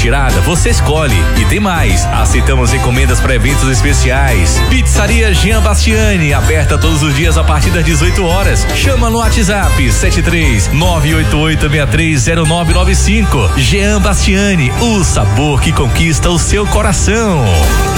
retirada, você escolhe. E tem mais, aceitamos encomendas para eventos especiais. Pizzaria Jean Bastiani, aberta todos os dias a partir das 18 horas. Chama no WhatsApp 73-988-630995. Jean Bastiani, o sabor que conquista o seu coração.